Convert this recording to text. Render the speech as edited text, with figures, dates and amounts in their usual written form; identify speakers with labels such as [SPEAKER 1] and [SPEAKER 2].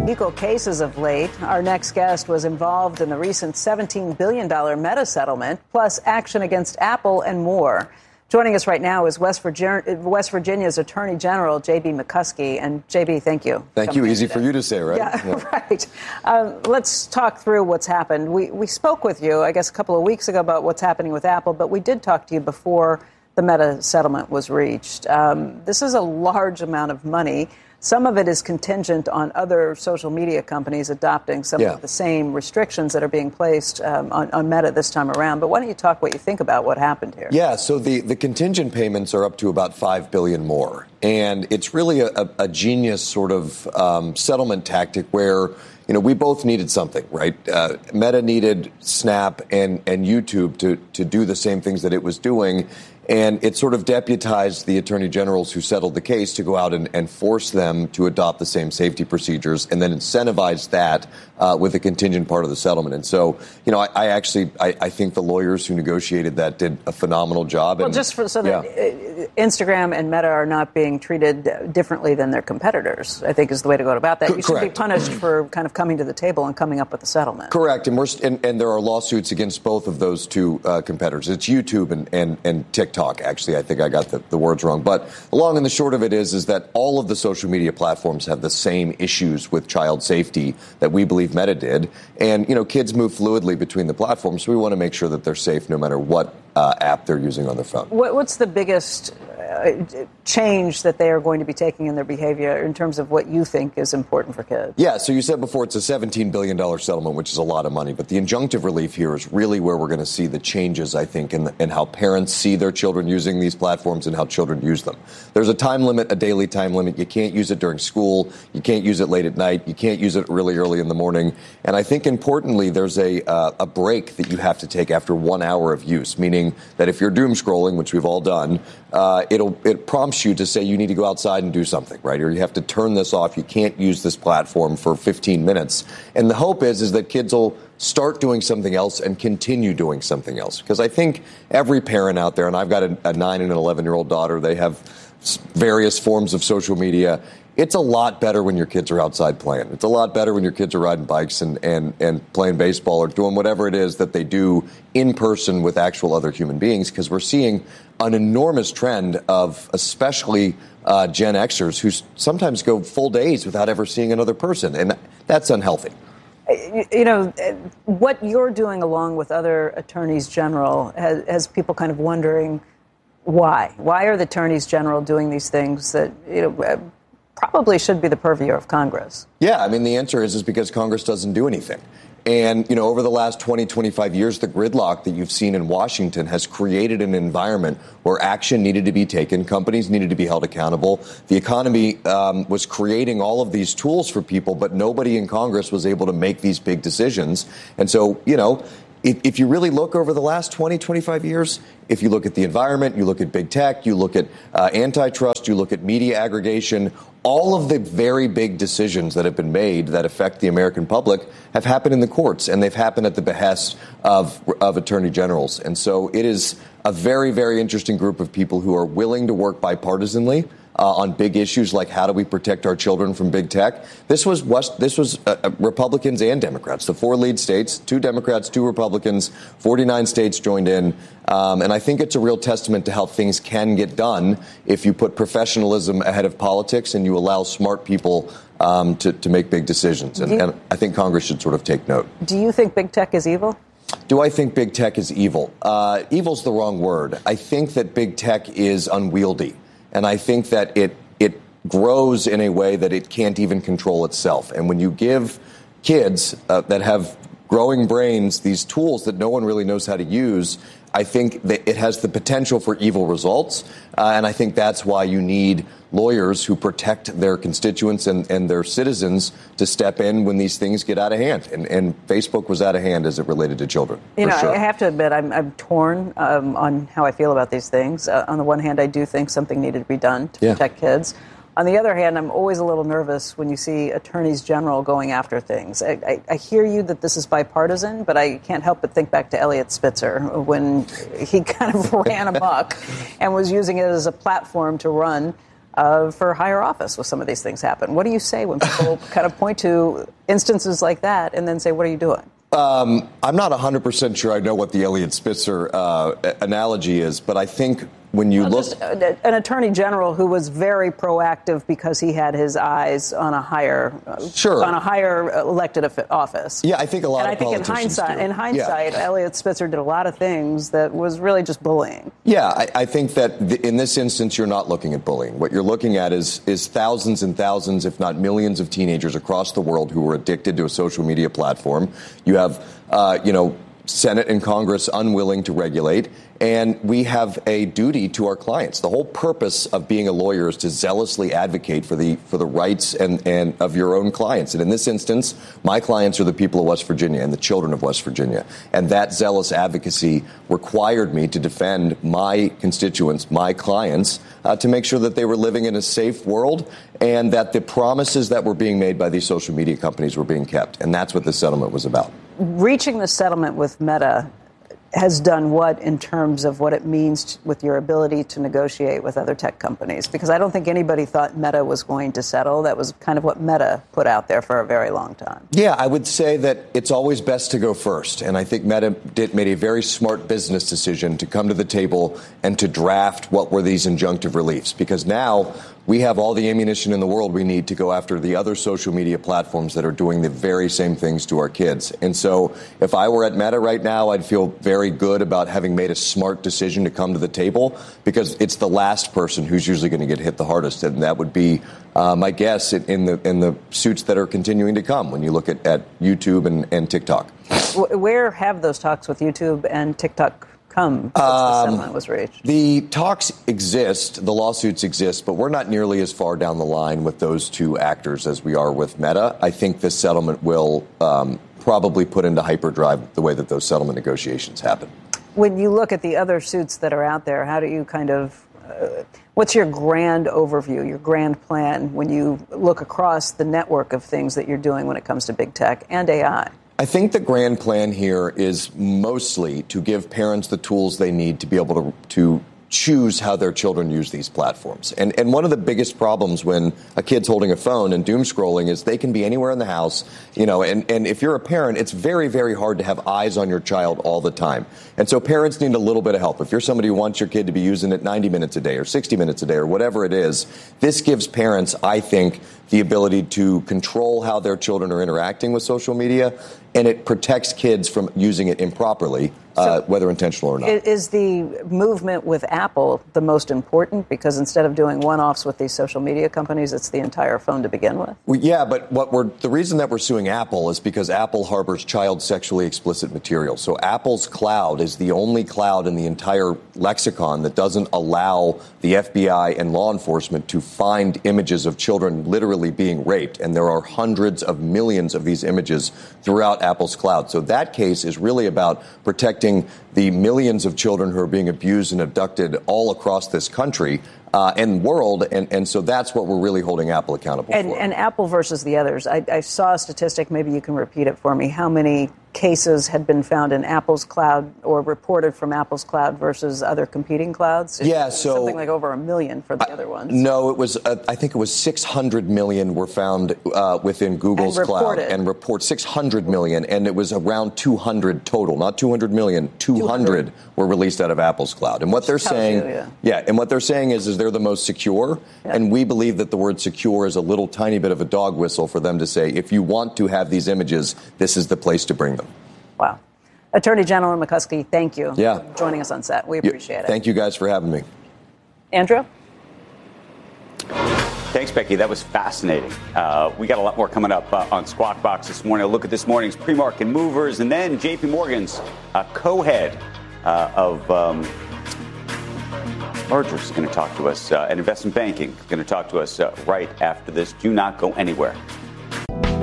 [SPEAKER 1] Legal cases of late. Our next guest was involved in the recent $17 billion Meta settlement, plus action against Apple and more. Joining us right now is West Virginia's Attorney General, J.B. McCuskey. And, J.B., thank you.
[SPEAKER 2] Thank you. Easy for you to say, right?
[SPEAKER 1] Yeah. Right. Let's talk through what's happened. We spoke with you, I guess, a couple of weeks ago about what's happening with Apple, but we did talk to you before the Meta settlement was reached. This is a large amount of money. Some of it is contingent on other social media companies adopting some of the same restrictions that are being placed on Meta this time around. But why don't you talk what you think about what happened here?
[SPEAKER 2] Yeah, so the contingent payments are up to about $5 billion more. And it's really a genius sort of settlement tactic where, you know, we both needed something, right? Meta needed Snap and YouTube to do the same things that it was doing. And it sort of deputized the attorney generals who settled the case to go out and force them to adopt the same safety procedures and then incentivize that with a contingent part of the settlement. And so, you know, I think the lawyers who negotiated that did a phenomenal job.
[SPEAKER 1] Well, and, just so that Instagram and Meta are not being treated differently than their competitors, I think is the way to go about that. You should be punished for kind of coming to the table and coming up with a settlement.
[SPEAKER 2] Correct. And there are lawsuits against both of those two competitors. It's YouTube and TikTok. Actually, I think I got the words wrong. But the long and the short of it is that all of the social media platforms have the same issues with child safety that we believe Meta did. And, you know, kids move fluidly between the platforms. So we want to make sure that they're safe no matter what app they're using on their phone.
[SPEAKER 1] What's the biggest change that they are going to be taking in their behavior in terms of what you think is important for kids?
[SPEAKER 2] Yeah, so you said before it's a $17 billion settlement, which is a lot of money. But the injunctive relief here is really where we're going to see the changes, I think, in how parents see their children using these platforms and how children use them. There's a time limit, a daily time limit. You can't use it during school. You can't use it late at night. You can't use it really early in the morning. And I think, importantly, there's a break that you have to take after 1 hour of use, meaning that if you're doom scrolling, which we've all done, it prompts you to say you need to go outside and do something, right? Or you have to turn this off. You can't use this platform for 15 minutes. And the hope is that kids will start doing something else and continue doing something else. Because I think every parent out there, and I've got a 9 and an 11-year-old daughter, they have various forms of social media. It's a lot better when your kids are outside playing. It's a lot better when your kids are riding bikes and playing baseball or doing whatever it is that they do in person with actual other human beings, because we're seeing an enormous trend of especially Gen Xers who sometimes go full days without ever seeing another person. And that's unhealthy.
[SPEAKER 1] You know, what you're doing along with other attorneys general has people kind of wondering why. Why are the attorneys general doing these things that, you know, probably should be the purview of Congress?
[SPEAKER 2] Yeah, I mean, the answer is because Congress doesn't do anything. And, you know, over the last 20, 25 years, the gridlock that you've seen in Washington has created an environment where action needed to be taken. Companies needed to be held accountable. The economy was creating all of these tools for people, but nobody in Congress was able to make these big decisions. And so, you know, if you really look over the last 20, 25 years, if you look at the environment, you look at big tech, you look at antitrust, you look at media aggregation, all of the very big decisions that have been made that affect the American public have happened in the courts, and they've happened at the behest of attorney generals. And so it is a very, very interesting group of people who are willing to work bipartisanly on big issues like how do we protect our children from big tech. This was Republicans and Democrats, the 4 lead states, 2 Democrats, 2 Republicans, 49 states joined in. And I think it's a real testament to how things can get done if you put professionalism ahead of politics and you allow smart people to make big decisions. And I think Congress should sort of take note.
[SPEAKER 1] Do you think big tech is evil?
[SPEAKER 2] Do I think big tech is evil? Evil's the wrong word. I think that big tech is unwieldy. And I think that it grows in a way that it can't even control itself. And when you give kids that have growing brains these tools that no one really knows how to use, I think that it has the potential for evil results. And I think that's why you need lawyers who protect their constituents and their citizens to step in when these things get out of hand. And Facebook was out of hand as it related to children.
[SPEAKER 1] You know,
[SPEAKER 2] sure.
[SPEAKER 1] I have to admit, I'm torn on how I feel about these things. On the one hand, I do think something needed to be done to protect kids. On the other hand, I'm always a little nervous when you see attorneys general going after things. I hear you that this is bipartisan, but I can't help but think back to Eliot Spitzer when he kind of ran amok and was using it as a platform to run for higher office with some of these things happen. What do you say when people kind of point to instances like that and then say, what are you doing?
[SPEAKER 2] I'm not 100% sure I know what the Eliot Spitzer analogy is, but I think when you look...
[SPEAKER 1] Just an attorney general who was very proactive because he had his eyes on a higher elected office.
[SPEAKER 2] Yeah, I think a lot
[SPEAKER 1] and
[SPEAKER 2] of politicians
[SPEAKER 1] in hindsight, Eliot Spitzer did a lot of things that was really just bullying.
[SPEAKER 2] Yeah, I think that in this instance, you're not looking at bullying. What you're looking at is thousands and thousands, if not millions of teenagers across the world who are addicted to a social media platform. You have, Senate and Congress unwilling to regulate, and we have a duty to our clients. The whole purpose of being a lawyer is to zealously advocate for the rights and of your own clients. And in this instance, my clients are the people of West Virginia and the children of West Virginia. And that zealous advocacy required me to defend my constituents, my clients, to make sure that they were living in a safe world and that the promises that were being made by these social media companies were being kept. And that's what this settlement was about.
[SPEAKER 1] Reaching the settlement with Meta has done what in terms of what it means with your ability to negotiate with other tech companies? Because I don't think anybody thought Meta was going to settle. That was kind of what Meta put out there for a very long time.
[SPEAKER 2] Yeah, I would say that it's always best to go first. And I think Meta made a very smart business decision to come to the table and to draft what were these injunctive reliefs. Because now we have all the ammunition in the world we need to go after the other social media platforms that are doing the very same things to our kids. And so if I were at Meta right now, I'd feel very good about having made a smart decision to come to the table, because it's the last person who's usually going to get hit the hardest. And that would be my guess in the suits that are continuing to come when you look at YouTube and TikTok.
[SPEAKER 1] Where have those talks with YouTube and TikTok come since the settlement was reached?
[SPEAKER 2] The talks exist, the lawsuits exist, but we're not nearly as far down the line with those two actors as we are with Meta. I think this settlement will probably put into hyperdrive the way that those settlement negotiations happen.
[SPEAKER 1] When you look at the other suits that are out there, how do you kind of what's your grand overview, your grand plan when you look across the network of things that you're doing when it comes to big tech and AI?
[SPEAKER 2] I think the grand plan here is mostly to give parents the tools they need to be able to choose how their children use these platforms. And one of the biggest problems when a kid's holding a phone and doom scrolling is they can be anywhere in the house, and if you're a parent, it's very, very hard to have eyes on your child all the time. And so parents need a little bit of help. If you're somebody who wants your kid to be using it 90 minutes a day or 60 minutes a day or whatever it is, this gives parents, I think, the ability to control how their children are interacting with social media, and it protects kids from using it improperly, whether intentional or not.
[SPEAKER 1] Is the movement with Apple the most important? Because instead of doing one-offs with these social media companies, it's the entire phone to begin with?
[SPEAKER 2] Well, yeah, but the reason that we're suing Apple is because Apple harbors child sexually explicit material. So Apple's cloud is the only cloud in the entire lexicon that doesn't allow the FBI and law enforcement to find images of children literally being raped. And there are hundreds of millions of these images throughout Apple's cloud. So that case is really about protecting the millions of children who are being abused and abducted all across this country and world. And so that's what we're really holding Apple accountable for.
[SPEAKER 1] And Apple versus the others. I saw a statistic, maybe you can repeat it for me, how many cases had been found in Apple's cloud or reported from Apple's cloud versus other competing clouds?
[SPEAKER 2] Yeah, so
[SPEAKER 1] something like over 1 million for the other ones.
[SPEAKER 2] No, it was. I think it was 600 million were found within Google's cloud and report 600 million, and it was around 200 total, not 200 million. 200 were released out of Apple's cloud, and what they're saying, and what they're saying is they're the most secure, and we believe that the word secure is a little tiny bit of a dog whistle for them to say, if you want to have these images, this is the place to bring them.
[SPEAKER 1] Wow. Attorney General McCuskey, thank you for joining us on set. We appreciate it.
[SPEAKER 2] Thank you guys for having me.
[SPEAKER 1] Andrew?
[SPEAKER 3] Thanks, Becky. That was fascinating. We got a lot more coming up on Squawk Box this morning. A look at this morning's pre-market movers, and then J.P. Morgan's co-head of mergers is going to talk to us, and investment banking is going to talk to us right after this. Do not go anywhere.